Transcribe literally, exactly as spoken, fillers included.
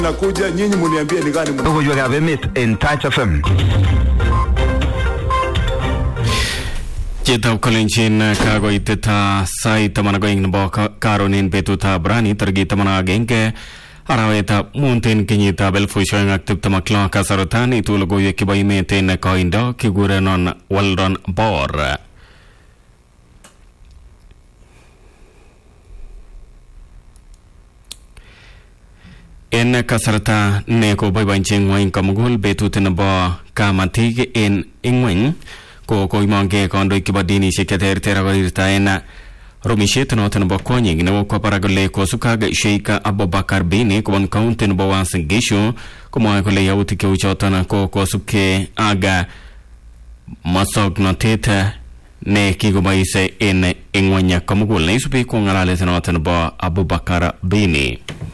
Nakuja nyinyi mniambie ni gani mtu. Logoiwek ab emet en Touch F M. Cheta ukalenjin kagoiteta sai tamanagoing nebo karonin betuta brani targi tamanagenge araweta muntin kenyita belfushon aktif tamakla kasaratan itu logoiwek kibo emet en koindo kigurenon Waldon Bor. En kasarta ne ko boiboinchin ng'wony komugul betut nebo kamatik en ing'weny ko koimonge kandoik chebo dinishek cheterter akorirtaen rumisiet noton nebo kwonyik nebo kwa barak kole kosubkei ak Sheikh Abubakar Bini kobun county nebo Uasin Gishu komwoe kole yautik cheu choton ko kosubkei ak musoknotet ne kikobois en ing'weny komugul neisubi ko ng'alalet noton nebo Abubakar Bini.